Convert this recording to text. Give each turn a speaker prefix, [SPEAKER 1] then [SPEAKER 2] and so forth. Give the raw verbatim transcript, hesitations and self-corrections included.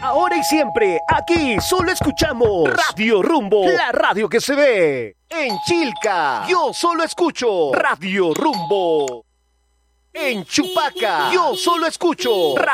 [SPEAKER 1] Ahora y siempre, aquí solo escuchamos Radio Rumbo, la radio que se ve. En Chilca, yo solo escucho Radio Rumbo. En Chupaca, yo solo escucho